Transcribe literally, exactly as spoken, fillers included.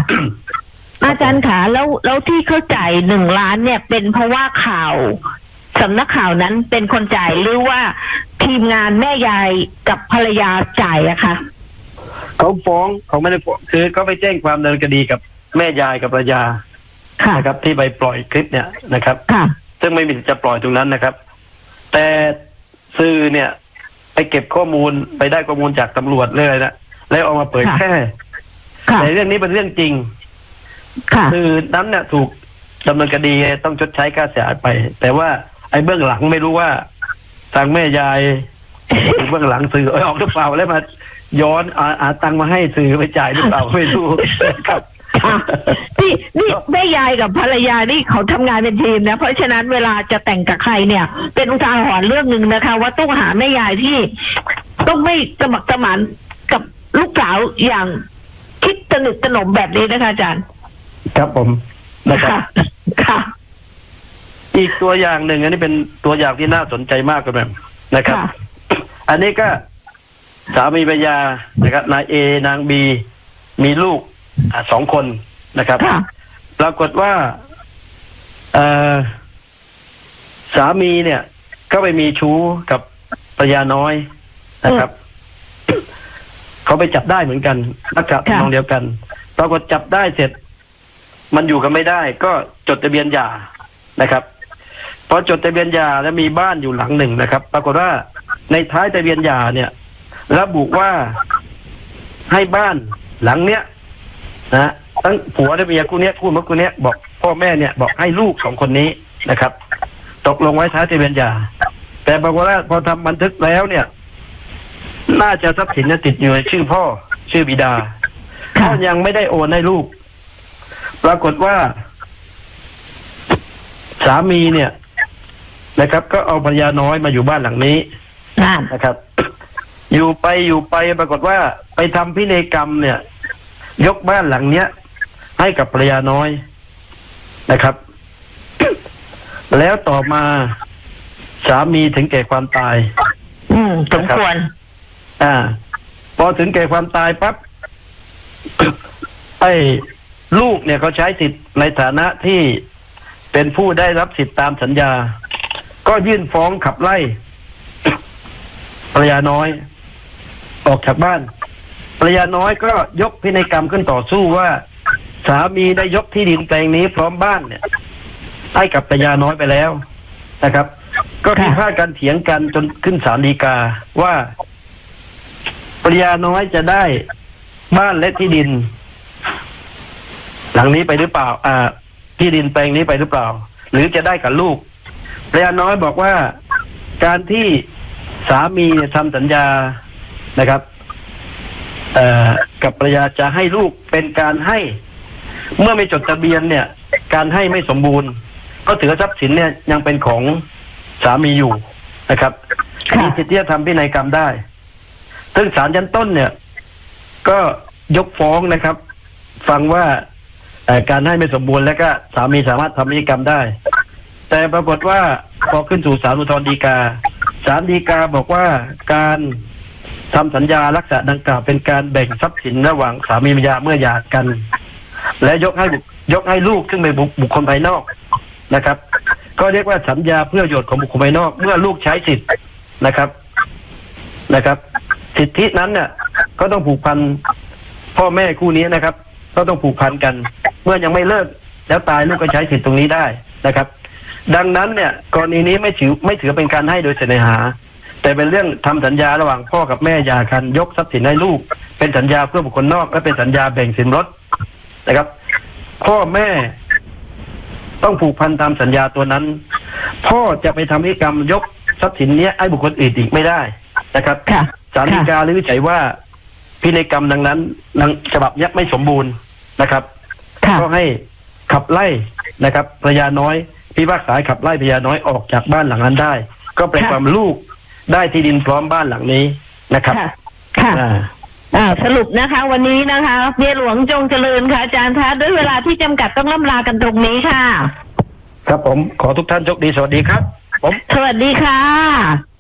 อาจารย์ขาแล้วแล้วที่เขาจ่ายหนึ่งล้านเนี่ยเป็นเพราะว่าข่าวสำนักข่าวนั้นเป็นคนจ่ายหรือว่าทีมงานแม่ยายกับภรรยาจ่ายอะคะเขาฟ้องเขาไม่ได้ฟ้องคือเขาไปแจ้งความดำเนินคดีกับแม่ยายกับภรรยานะครับที่ไปปล่อยคลิปเนี่ยนะครับซึ่งไม่มีจะปล่อยตรงนั้นนะครับแต่สื่อเนี่ยไปเก็บข้อมูลไปได้ข้อมูลจากตำรวจเลยนะแล้วเอามาเผยแพร่แต่เรื่องนี้เป็นเรื่องจริงคือนั้นเนี่ยถูกดำเนินคดีต้องชดใช้ค่าเสียหายไปแต่ว่าไอ้เบื้องหลังไม่รู้ว่าทางแม่ยายเบื้องหลังสื่อออกหรือเปล่าแล้วมาย้อนอาอาตังมาให้สื่อไปจ่ายหรือเปล่าไม่รู้ครับนี่นี่แม่ยายกับภรรยานี่เขาทำงานเป็นทีมนะเพราะฉะนั้นเวลาจะแต่งกับใครเนี่ยเป็นอุทาหรณ์เรื่องหนึ่งนะคะว่าต้องหาแม่ยายที่ต้องไม่สมัครสมานกับลูกสาวอย่างคิดสนิทสนมแบบนี้นะคะอาจารย์ครับผมนะครับค่ะอีกตัวอย่างหนึ่งอันนี้เป็นตัวอย่างที่น่าสนใจมากครับนะครับอันนี้ก็สามีภรรยานะครับนายเอนางบีมีลูกสองคนนะครับปรากฏว่าสามีเนี่ยก็ไปมีชู้กับภรรยาน้อยนะครับเขาไปจับได้เหมือนกันลักษณะทำนองเดียวกันปรากฏจับได้เสร็จมันอยู่กันไม่ได้ก็จดทะเบียนหย่านะครับพอจดทะเบียนหย่าแล้วมีบ้านอยู่หลังหนึ่งนะครับปรากฏว่าในท้ายทะเบียนหย่าเนี่ยระบุว่าให้บ้านหลังเนี้ยนะทั้งผัวและเมียคู่เนี้ยคู่เมื่อคู่เนี้ยบอกพ่อแม่เนี่ยบอกให้ลูกสองคนนี้นะครับตกลงไว้ท้ายทะเบียนหย่าแต่ปรากฏว่าพอทำบันทึกแล้วเนี่ยน่าจะทรัพย์สินติดอยู่ในชื่อพ่อชื่อบิดาก็ยังไม่ได้โอนให้ลูกปรากฏว่าสามีเนี่ยนะครับก็เอาภรรยาน้อยมาอยู่บ้านหลังนี้นะครับอยู่ไปอยู่ไปปรากฏว่าไปทำพินัยกรรมเนี่ยยกบ้านหลังเนี้ยให้กับภรรยาน้อยนะครับแล้วต่อมาสามีถึงแก่ความตายอืมสมควรอ่าพอถึงแก่ความตายปั๊บไอ้ลูกเนี่ยเขาใช้สิทธิ์ในฐานะที่เป็นผู้ได้รับสิทธิ์ตามสัญญาก็ยื่นฟ้องขับไล่ภรรยาน้อยออกจากบ้านภรรยาน้อยก็ยกพินัยกรรมขึ้นต่อสู้ว่าสามีได้ยกที่ดินแปลงนี้พร้อมบ้านเนี่ยให้กับภรรยาน้อยไปแล้วนะครับก็พิพาทกันเถียงกันจนขึ้นศาลฎีกาว่าภรรยาน้อยจะได้บ้านและที่ดินหลังนี้ไปหรือเปล่าอ่าที่ดินแปลงนี้ไปหรือเปล่าหรือจะได้กับลูกภรรยาน้อยบอกว่าการที่สามีทำสัญญานะครับเอ่อกับภรรยาจะให้ลูกเป็นการให้เมื่อไม่จดทะเบียนเนี่ยการให้ไม่สมบูรณ์ก็ถือทรัพย์สินเนี่ยยังเป็นของสามีอยู่นะครับมีสิทธิ์ที่จะทำพินัยกรรมได้ซึ่งศาลชั้นต้นเนี่ยก็ยกฟ้องนะครับฟังว่าการให้ไม่สมบูรณ์แล้วก็สามีสามารถทำพินัยกรรมได้แต่ปรากฏว่าพอขึ้นสู่ศาลอุทธรณ์ฎีกาศาลฎีกาบอกว่าการทำสัญญาลักษณะดังกล่าวเป็นการแบ่งทรัพย์สินระหว่างสามีภรรยาเมื่อหย่ากันและยกให้ยกให้ลูกซึ่งเป็นบุคคลภายนอกนะครับก็เรียกว่าสัญญาเพื่อประโยชน์ของบุคคลภายนอกเมื่อลูกใช้สิทธิ์นะครับนะครับสิทธินั้นเนี่ยก็ต้องผูกพันพ่อแม่คู่นี้นะครับก็ต้องผูกพันกันเมื่อยังไม่เลิกแล้วตายลูกก็ใช้สิทธิ์ตรงนี้ได้นะครับดังนั้นเนี่ยกรณีนี้ไม่ถือไม่ถือเป็นการให้โดยเสน่หาแต่เป็นเรื่องทำสัญญาระหว่างพ่อกับแม่หย่ากันยกทรัพย์สินให้ลูกเป็นสัญญาเพื่อบุคคลนอกและเป็นสัญญาแบ่งสินรถนะครับพ่อแม่ต้องผูกพันตามสัญญาตัวนั้นพ่อจะไปทำพิธีกรรมยกทรัพย์สินนี้ให้บุคคลอื่นอีกไม่ได้นะครับศาลฎีกาวินิจฉัยว่าพินัยกรรมดังนั้นฉบับนี้ไม่สมบูรณ์นะครับก็ให้ขับไล่นะครับภรรยาน้อยพิพากษาขับไล่ภรรยาน้อยออกจากบ้านหลังนั้นได้ก็แปลความลูกได้ที่ดินพร้อมบ้านหลังนี้นะครับค่ะอ่าสรุปนะคะวันนี้นะคะเมียหลวงจงเจริญค่ะอาจารย์คะด้วยเวลาที่จำกัดต้องล่ำลากันตรงนี้ค่ะครับผมขอทุกท่านโชคดีสวัสดีครับผมสวัสดีค่ะ